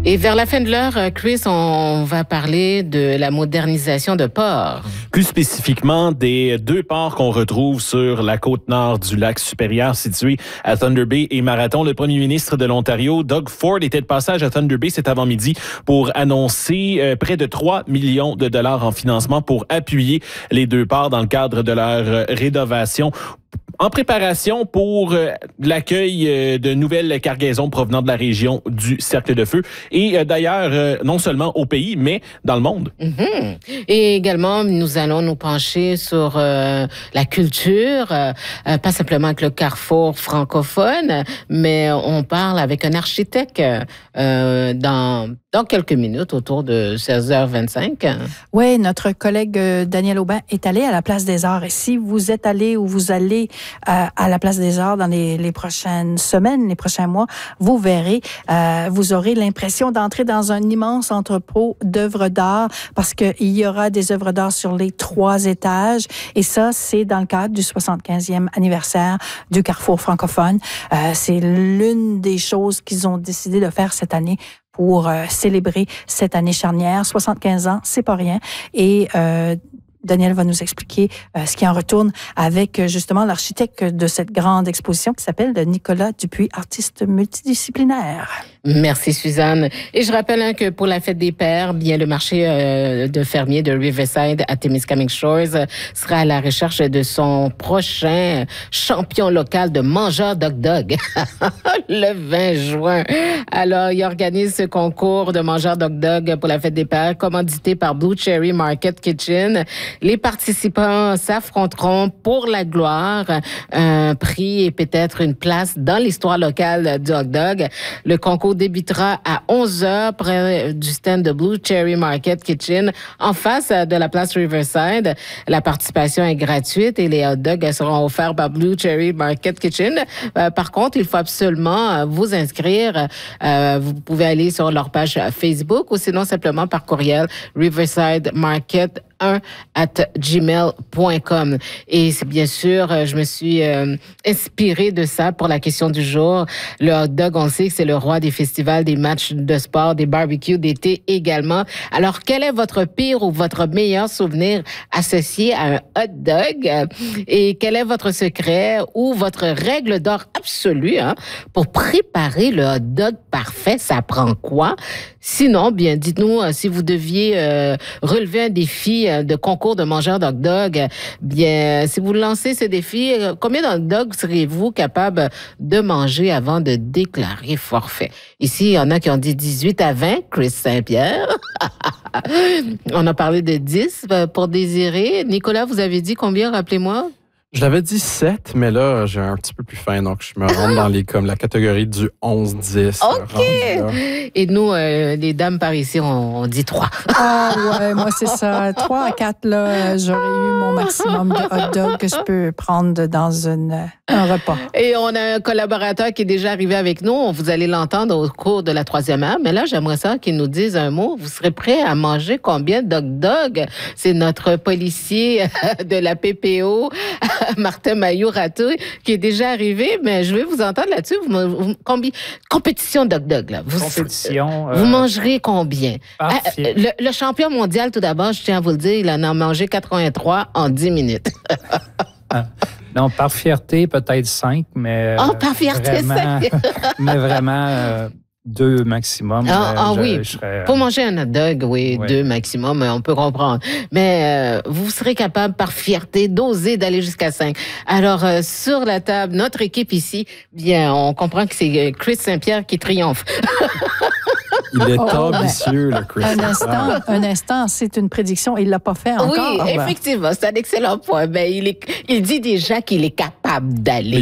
Et vers la fin de l'heure, Chris, on va parler de la modernisation de ports. Plus spécifiquement, des deux ports qu'on retrouve sur la côte nord du lac supérieur situé à Thunder Bay et Marathon. Le premier ministre de l'Ontario, Doug Ford, était de passage à Thunder Bay cet avant-midi pour annoncer près de 3 millions de dollars en financement pour appuyer les deux ports dans le cadre de leur rénovation. En préparation pour l'accueil de nouvelles cargaisons provenant de la région du Cercle de Feu et d'ailleurs, non seulement au pays, mais dans le monde. Mm-hmm. Et également, nous allons nous pencher sur la culture, pas simplement avec le carrefour francophone, mais on parle avec un architecte dans quelques minutes, autour de 16h25. Oui, notre collègue Daniel Aubin est allé à la Place des Arts. Et si vous êtes allé ou vous allez à la Place des Arts dans les prochaines semaines, les prochains mois, vous verrez, vous aurez l'impression d'entrer dans un immense entrepôt d'œuvres d'art parce qu'il y aura des œuvres d'art sur les 3 étages. Et ça, c'est dans le cadre du 75e anniversaire du Carrefour francophone. C'est l'une des choses qu'ils ont décidé de faire cette année pour célébrer cette année charnière. 75 ans, c'est pas rien. Et Daniel va nous expliquer ce qui en retourne avec justement l'architecte de cette grande exposition qui s'appelle Nicolas Dupuis, artiste multidisciplinaire. Merci Suzanne. Et je rappelle que pour la fête des pères, bien le marché de fermiers de Riverside à Témiscamingue Shores sera à la recherche de son prochain champion local de mangeurs d'hot dog le 20 juin. Alors, il organise ce concours de mangeurs d'hot dog pour la fête des pères, commandité par Blue Cherry Market Kitchen. Les participants s'affronteront pour la gloire, un prix et peut-être une place dans l'histoire locale du hot dog. Le concours débutera à 11h près du stand de Blue Cherry Market Kitchen en face de la place Riverside. La participation est gratuite et les hot dogs seront offerts par Blue Cherry Market Kitchen. Par contre, il faut absolument vous inscrire. Vous pouvez aller sur leur page Facebook ou sinon simplement par courriel riversidemarket1@gmail.com. Et c'est bien sûr, je me suis inspirée de ça pour la question du jour. Le hot dog, on sait que c'est le roi des festivals, des matchs de sport, des barbecues d'été également. Alors, quel est votre pire ou votre meilleur souvenir associé à un hot dog? Et quel est votre secret ou votre règle d'or absolue pour préparer le hot dog parfait? Ça prend quoi? Sinon, bien, dites-nous si vous deviez relever un défi de concours de mangeurs d'hot dog. Bien, si vous lancez ce défi, combien de hot dogs seriez-vous capable de manger avant de déclarer forfait? Ici, il y en a qui ont dit 18 à 20, Chris Saint-Pierre. On a parlé de 10 pour désirer. Nicolas, vous avez dit combien, rappelez-moi? Je l'avais dit 7, mais là, j'ai un petit peu plus faim, donc je me rends dans la catégorie du 11-10. OK! Et nous, les dames par ici, on dit 3. Ah ouais, moi c'est ça. 3 à 4, là, j'aurais eu mon maximum de hot dog que je peux prendre dans un repas. Et on a un collaborateur qui est déjà arrivé avec nous. Vous allez l'entendre au cours de la 3e heure. Mais là, j'aimerais ça qu'il nous dise un mot. Vous serez prêt à manger combien de hot dogs? C'est notre policier de la PPO, Martin Maillot-Ratou, qui est déjà arrivé, mais je vais vous entendre là-dessus. Compétition de hot dog, là. Vous mangerez combien? Le champion mondial, tout d'abord, je tiens à vous le dire, il en a mangé 83 en 10 minutes. Non, par fierté, peut-être 5, mais... par fierté, vraiment, 5! mais vraiment... 2 maximum. Oui. Pour manger un hot dog, oui, 2 maximum, on peut comprendre. Mais vous serez capable, par fierté, d'oser d'aller jusqu'à 5. Alors, sur la table, notre équipe ici, bien, on comprend que c'est Chris Saint-Pierre qui triomphe. Il est ambitieux, le Chris. Un instant, c'est une prédiction. Il l'a pas fait encore. Oui, effectivement, c'est un excellent point. Ben, il dit déjà qu'il est capable d'aller.